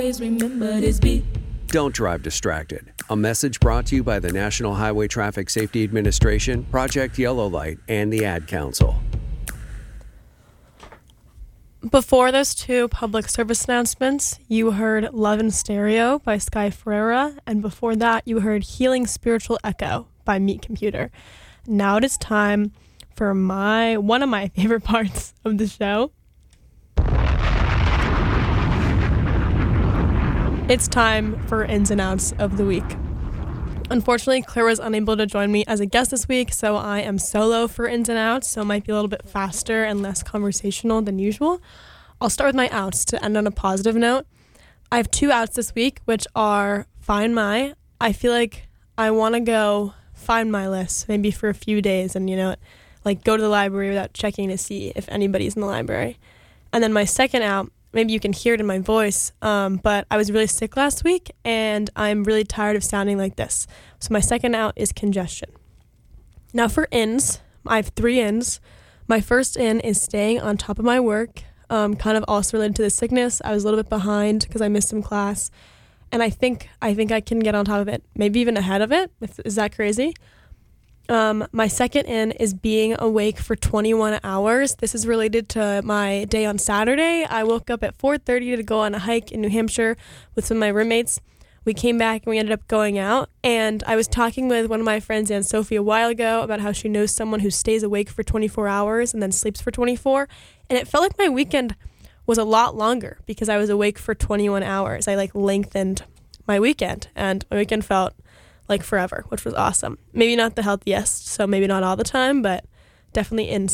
Remember this beat. Don't drive distracted. A message brought to you by the National Highway Traffic Safety Administration, Project Yellow Light, and the Ad Council. Before those two public service announcements, you heard Love in Stereo by Sky Ferreira, and before that, you heard Healing Spiritual Echo by Meat Computer. Now it is time for one of my favorite parts of the show. It's time for Ins and Outs of the Week. Unfortunately, Claire was unable to join me as a guest this week, so I am solo for Ins and Outs, so it might be a little bit faster and less conversational than usual. I'll start with my outs to end on a positive note. I have two outs this week, which are Find My. I feel like I want to go find my list, maybe for a few days, and go to the library without checking to see if anybody's in the library. And then my second out, maybe you can hear it in my voice, but I was really sick last week, and I'm really tired of sounding like this. So my second out is congestion. Now for ins, I have 3 ins. My first in is staying on top of my work, kind of also related to the sickness. I was a little bit behind because I missed some class, and I think I can get on top of it, maybe even ahead of it. Is that crazy? My second in is being awake for 21 hours. This is related to my day on Saturday. I woke up at 4:30 to go on a hike in New Hampshire with some of my roommates. We came back and we ended up going out. And I was talking with one of my friends, Aunt Sophie, a while ago about how she knows someone who stays awake for 24 hours and then sleeps for 24. And it felt like my weekend was a lot longer because I was awake for 21 hours. I lengthened my weekend, and my weekend felt like forever, which was awesome. Maybe not the healthiest, so maybe not all the time, but definitely in